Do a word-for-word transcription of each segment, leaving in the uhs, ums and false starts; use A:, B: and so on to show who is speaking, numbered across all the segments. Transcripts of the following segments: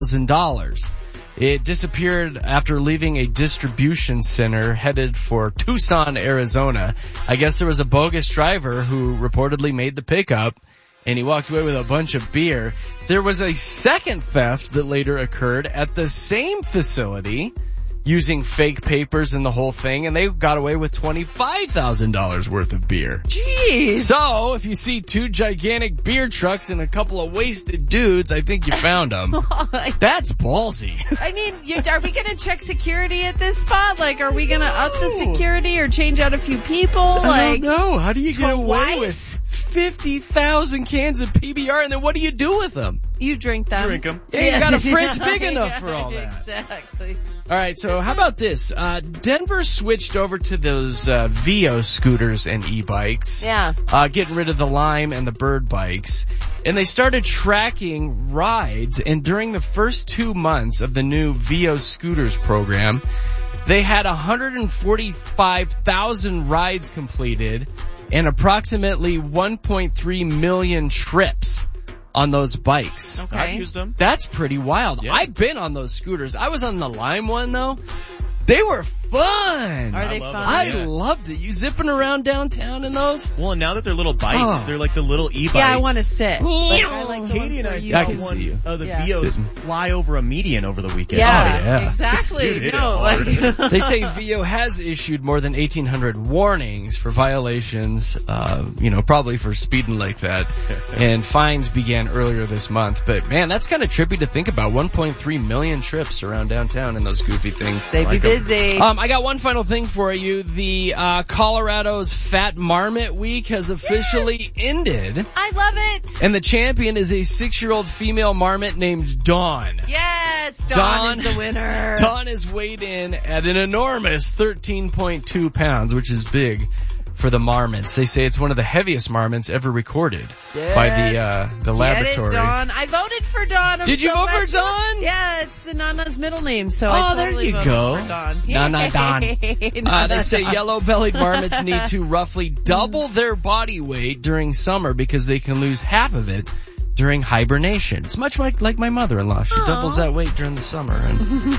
A: thousand dollars. It disappeared after leaving a distribution center headed for Tucson, Arizona. I guess there was a bogus driver who reportedly made the pickup, and he walked away with a bunch of beer. There was a second theft that later occurred at the same facility using fake papers and the whole thing, and they got away with twenty-five thousand dollars worth of beer.
B: Jeez.
A: So, if you see two gigantic beer trucks and a couple of wasted dudes, I think you found them. That's ballsy.
B: I mean, you, are we going to check security at this spot? Like, are we going to up the security or change out a few people?
A: I
B: Like,
A: don't know. How do you get away
B: twice?
A: with fifty thousand cans of P B R, and then what do you do with them?
B: You drink them.
C: Drink them.
A: Yeah, you got a fridge big enough for all that.
B: Exactly.
A: All right, so how about this? Uh, Denver switched over to those uh, Vio scooters and e-bikes.
B: Yeah.
A: Uh, getting rid of the Lime and the Bird bikes. And they started tracking rides, and during the first two months of the new Vio scooters program, they had one hundred forty-five thousand rides completed and approximately one point three million trips on those bikes.
B: Okay.
C: I've used them.
A: That's pretty wild.
C: Yeah.
A: I've been on those scooters. I was on the Lime one, though. They were fun.
B: Are they
C: love
B: fun?
C: it.
A: I
C: Yeah.
A: loved it. You zipping around downtown in those?
C: Well, and now that they're little bikes,
A: Oh.
C: they're like the little e-bikes.
B: Yeah, I want to sit. Like, I like the
C: Katie and I
B: ones
C: saw
B: where
A: I can
B: you-
C: one
A: see you.
C: of the
B: Yeah.
C: Vios
A: Sitting.
C: fly over a median over the weekend.
B: Yeah,
A: Oh, yeah.
B: exactly.
C: Dude, hit it
B: no,
C: hard.
B: like,
A: They say Vio has issued more than eighteen hundred warnings for violations, uh, you know, probably for speeding like that. And fines began earlier this month. But man, that's kind of trippy to think about. one point three million trips around downtown in those goofy things.
B: they be
C: like 'em.
B: busy.
A: Um, I got one final thing for you. The uh, Colorado's Fat Marmot Week has officially ended.
B: I love it.
A: And the champion is a six-year-old female marmot named Dawn.
B: Yes, Dawn,
A: Dawn-
B: is the winner.
A: Dawn is weighed in at an enormous thirteen point two pounds, which is big for the marmots. They say it's one of the heaviest marmots ever recorded
B: Yes.
A: by the uh, the
B: Get
A: laboratory.
B: it, Dawn. I voted for Dawn. I'm
A: Did you
B: so
A: vote for
B: glad she-
A: Dawn?
B: Yeah, it's the Nana's middle name, so
A: Oh,
B: I
A: there
B: totally
A: you
B: voted
A: go.
B: for Dawn.
A: Nana Dawn.
B: Yay.
A: Uh, they say
B: Dawn.
A: yellow-bellied marmots need to roughly double their body weight during summer because they can lose half of it during hibernation. It's much like, like my mother-in-law. She
B: Aw.
A: doubles that weight during the summer and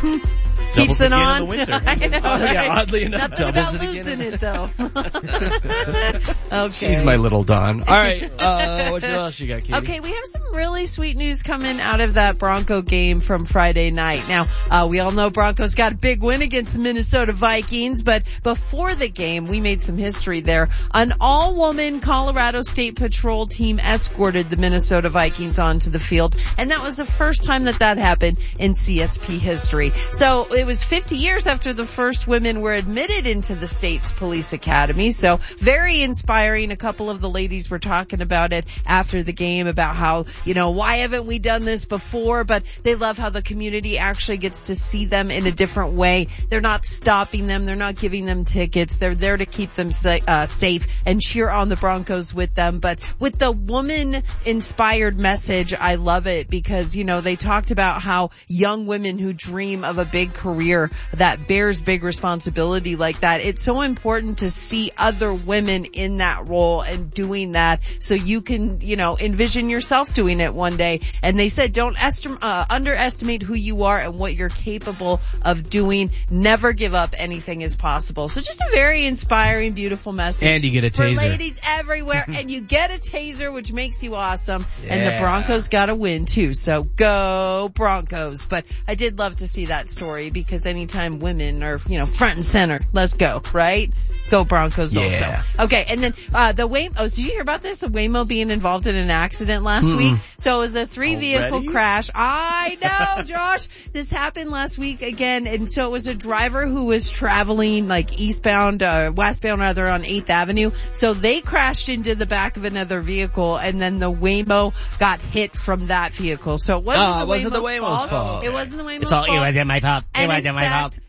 B: Keeps
C: Doubles
B: it
C: again in
B: on.
C: the winter.
B: I know,
A: Oh, yeah,
B: right?
A: oddly enough,
B: Nothing
A: doubles
B: about
A: it again.
B: losing it though. Okay.
A: she's my little Dawn. All right, uh, what else you got, Katie?
B: Okay, we have some really sweet news coming out of that Bronco game from Friday night. Now, uh, we all know Broncos got a big win against the Minnesota Vikings, but before the game, we made some history there. An all-woman Colorado State Patrol team escorted the Minnesota Vikings onto the field, and that was the first time that that happened in C S P history. So it was fifty years after the first women were admitted into the state's police academy, so very inspiring. A couple of the ladies were talking about it after the game, about how, you know, why haven't we done this before? But they love how the community actually gets to see them in a different way. They're not stopping them. They're not giving them tickets. They're there to keep them sa- uh, safe and cheer on the Broncos with them. But with the woman-inspired message, I love it because, you know, they talked about how young women who dream of a big career that bears big responsibility like that, it's so important to see other women in that role and doing that so you can, you know, envision yourself doing it one day. And they said don't estim- uh, underestimate who you are and what you're capable of doing. Never give up. Anything is possible. So just a very inspiring, beautiful message.
A: And you get a
B: for
A: taser.
B: ladies everywhere. And you get a taser, which makes you awesome. And the
A: Yeah.
B: Broncos got to win too. So go Broncos. But I did love to see that story because anytime women are, you know, front and center, let's go, right? Go Broncos
A: Yeah.
B: also. Okay, and then uh the Waymo, oh, did you hear about this? The Waymo being involved in an accident last
A: Mm-mm.
B: week. So it was a three vehicle
C: Already?
B: crash. I know, Josh. This happened last week again, and so it was a driver who was traveling like eastbound, uh westbound rather, on eighth Avenue. So they crashed into the back of another vehicle, and then the Waymo got hit from that vehicle. So it wasn't
A: Oh,
B: the
A: it wasn't the
B: Waymo's
A: Waymo's fault.
B: It wasn't the Waymo's
A: It's all,
B: fault.
A: it wasn't my fault. It
B: And in
A: wasn't my
B: fact,
A: fault.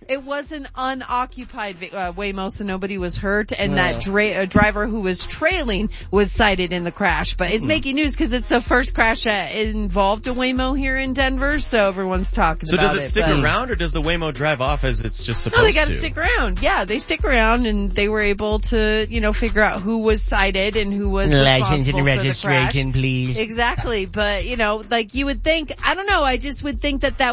B: It was an unoccupied uh, Waymo, so nobody was hurt, and that dra- uh, driver who was trailing was cited in the crash. But it's mm. making news because it's the first crash that involved a Waymo here in Denver, so everyone's talking
C: so
B: about it.
C: So does it stick
B: but,
C: around, or does the Waymo drive off as it's just supposed to?
B: No, they got to stick around. Yeah, they stick around, and they were able to, you know, figure out who was cited and who was
D: license
B: responsible
D: and
B: for
D: registration,
B: the crash.
D: please.
B: Exactly, but you know, like you would think, I don't know, I just would think that that